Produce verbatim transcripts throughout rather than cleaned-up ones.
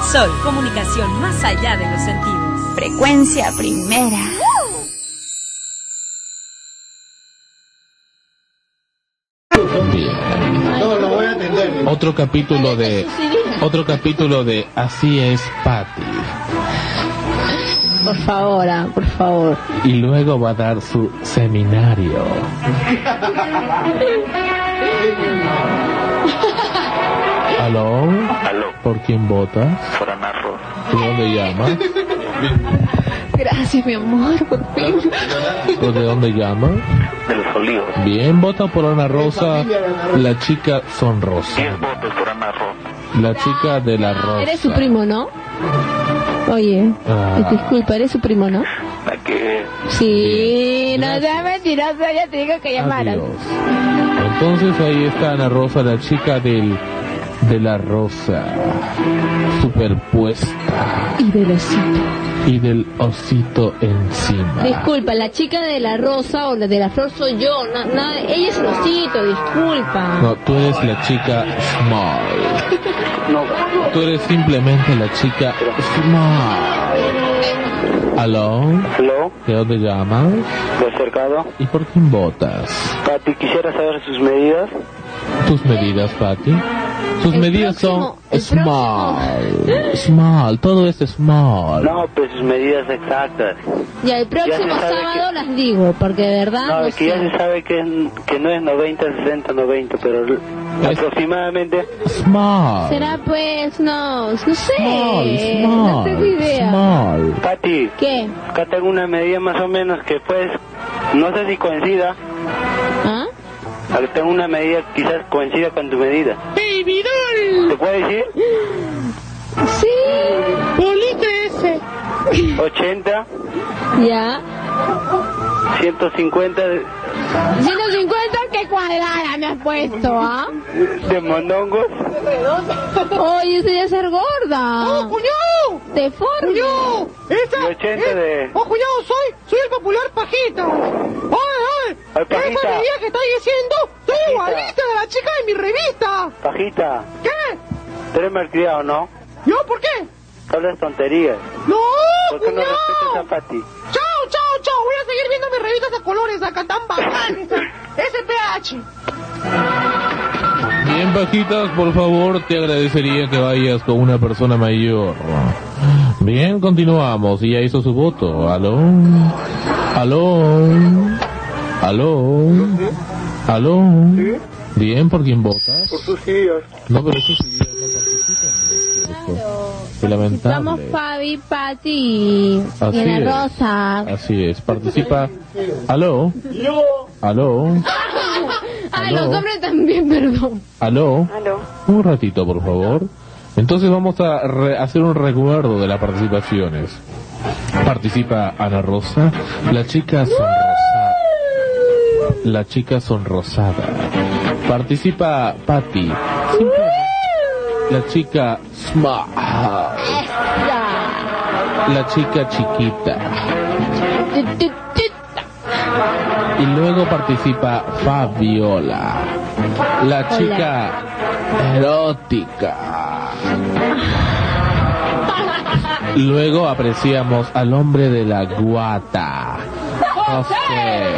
Sol, comunicación más allá de los sentidos. Frecuencia primera. Bien. Otro capítulo de otro capítulo de Así es Patty. Por favor, ah, por favor. Y luego va a dar su seminario. ¿Aló? ¿Aló? ¿Por quién votas? Por Ana Rosa. ¿De dónde llamas? Gracias, mi amor, por fin. ¿O de dónde llamas? De los Olivos. Bien, vota por Ana Rosa, la chica sonrosa. diez votos por Ana Rosa. La chica de la rosa. Eres su primo, ¿no? Oye, Ah. disculpa, eres su primo, ¿no? La que... Sí, Bien, no gracias. seas mentiroso, ya te digo que llamaras. Adiós. Entonces ahí está Ana Rosa, la chica del de la rosa superpuesta Y del osito. y del osito encima. Disculpa, la chica de la rosa o la de la flor soy yo. No, no, ella es el osito, disculpa. No, tú eres la chica small. No, Tú eres simplemente la chica small. ¿Aló? ¿aló? ¿De dónde llamas? ¿De cercado? ¿Y por quién votas? Pati, quisiera saber sus medidas. ¿Tus medidas, Patty? Sus El medidas próximo- son el small. Small, todo es small. No, pues sus medidas exactas. Y el próximo Ya se sabe sábado que- las digo, porque de verdad No, no, es que ya sé. se sabe que, es- que no es noventa, sesenta, noventa, pero l- Es- aproximadamente... Small. Será pues, no, no sé. Small, No small, tengo idea. small. Pati, ¿Qué? acá tengo una medida más o menos que pues... No sé si coincida. ¿Ah? Acá tengo una medida quizás coincida con tu medida. ¡Baby doll! ¿Te puede decir? Sí. Bolito ese. ochenta, Ya. ciento cincuenta de, ciento cincuenta, qué cuadrada me has puesto, ¿ah? de mondongos. Oye, eso ya es ser gorda. ¡Oh, cuñado! Deforme. ¡Cuñado! ¡Esa! Y ochenta de... ¡Oh, cuñado, soy! ¡Soy el popular Pajita! ¡Ay, ay! Ay, Pajita. ¡Esa medida que estáis diciendo! ¡Soy Pajita. igualita de la chica de mi revista! Pajita, ¿Qué? tú eres malcriado, ¿no? ¿Yo por qué? Hablas tonterías. ¡No, ¿Por qué no cuñado! respetas a Pati? ¡Chao, chao, chao! Voy a seguir viendo mis revistas a colores acá, tan bacanes. S P H. Bien, Pajitas, por favor, te agradecería que vayas con una persona mayor. Bien, continuamos. Y ya hizo su voto. ¿Aló? ¿Aló? ¿Aló? ¿Aló? Bien, ¿por quién votas? Por sus ideas. No, pero esos ideas no participan. Qué lamentable. Estamos Fabi, Pati y Así y Ana es. Rosa. Así es, participa. ¿Aló? ¿Aló? Ah, ¿Aló? los hombres también, perdón. ¿Aló? Aló. Un ratito, por favor. Entonces vamos a re- hacer un recuerdo de las participaciones. Participa Ana Rosa, la chica sonrosada. La chica sonrosada. Participa Patty, la chica smart. La chica chiquita. Y luego participa Fabiola, la chica erótica. Luego apreciamos al hombre de la guata, José,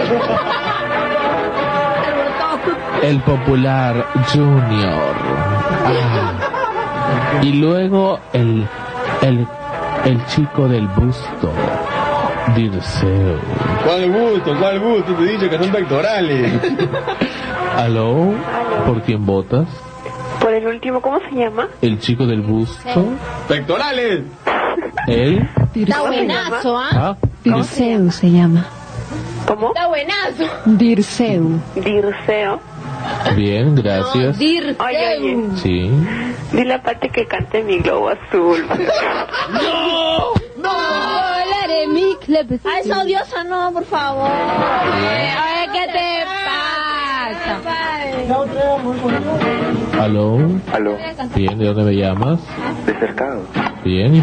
el popular Junior. Ah. Y luego el, el, el chico del busto, Dirceu. ¿Cuál gusto? ¿Cuál gusto? Te he dicho que son pectorales. ¿Aló? ¿Por quién votas? Por el último, ¿cómo se llama? ¿El chico del busto? ¡Pectorales! ¿Él? Está buenazo, ¿ah? ¿Ah? Dirceu se llama. ¿Cómo? Está buenazo. Dirceu. Dirceo. Bien, gracias. Dirceu. Oye, oye. Sí. Dile a Pati que cante Mi Globo Azul. Volaré mi club. Ah, es odiosa, no, por favor. Oye, oye, ¿qué te pasa? ¿Aló? Aló. Bien, ¿de dónde me llamas? De cercado. Bien,